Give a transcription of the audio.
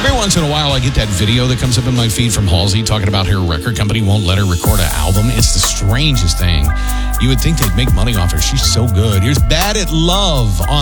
Every once in a while, I get that video that comes up in my feed from Halsey talking about her record company won't let her record an album. It's the strangest thing. You would think they'd make money off her. She's so good. Here's Bad at Love on